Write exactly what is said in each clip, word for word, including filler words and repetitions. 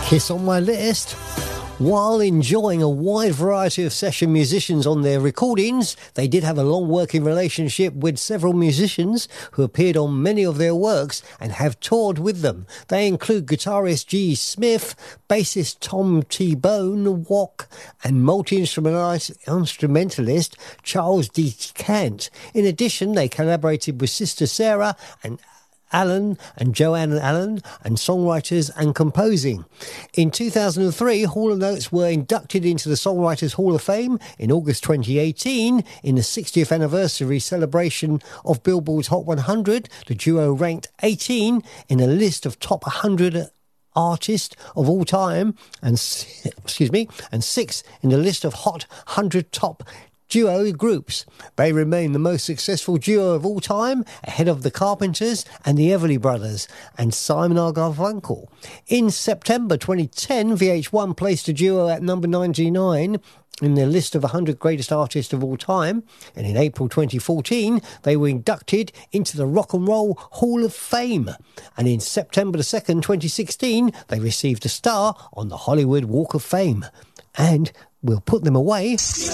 Kiss on my list. While enjoying a wide variety of session musicians on their recordings, they did have a long working relationship with several musicians who appeared on many of their works and have toured with them. They include guitarist G. Smith, bassist Tom T-Bone Walk, and multi-instrumentalist Charles D. Cant. In addition, they collaborated with Sister Sarah and Allen and Joanne Allen and songwriters and composing. In two thousand three, Hall and Oates were inducted into the Songwriters Hall of Fame in August twenty eighteen. In the sixtieth anniversary celebration of Billboard's Hot one hundred, the duo ranked eighteen in a list of top one hundred artists of all time and excuse me and six in the list of Hot one hundred top duo groups. They remain the most successful duo of all time, ahead of the Carpenters and the Everly Brothers and Simon and Garfunkel. In September twenty ten, V H one placed the duo at number ninety-nine in their list of one hundred greatest artists of all time, and in April twenty fourteen they were inducted into the Rock and Roll Hall of Fame, and in September the second, twenty sixteen they received a star on the Hollywood Walk of Fame. And we'll put them away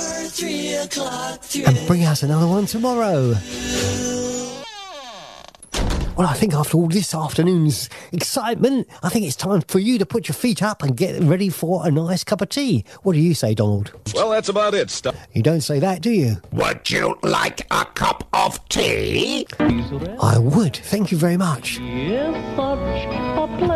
and bring out another one tomorrow. Well, I think after all this afternoon's excitement, I think it's time for you to put your feet up and get ready for a nice cup of tea. What do you say, Donald? Well, that's about it, Stuff. You don't say that, do you? Would you like a cup of tea? I would. Thank you very much. Yes, such a